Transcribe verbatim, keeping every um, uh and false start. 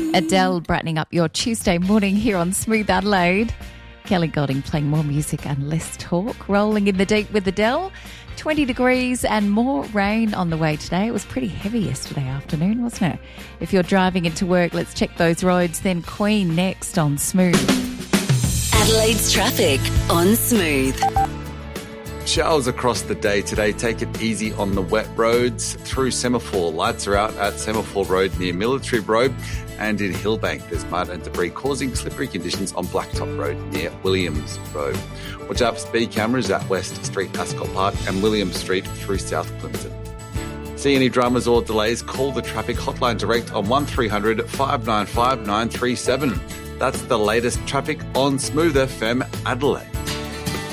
Adele brightening up your Tuesday morning here on Smooth Adelaide. Kelly Golding playing more music and less talk. Rolling in the deep with Adele. twenty degrees and more rain on the way today. It was pretty heavy yesterday afternoon, wasn't it? If you're driving into work, let's check those roads. Then Queen next on Smooth. Adelaide's traffic on Smooth. Showers across the day today. Take it easy on the wet roads through Semaphore. Lights are out at Semaphore Road near Military Road, and in Hillbank there's mud and debris causing slippery conditions on Blacktop Road near Williams Road. Watch out for speed cameras at West Street, Ascot Park and Williams Street through South Clinton. See any dramas or delays, call the traffic hotline direct on one three hundred, five nine five, nine three seven. That's the latest traffic on Smooth F M Adelaide.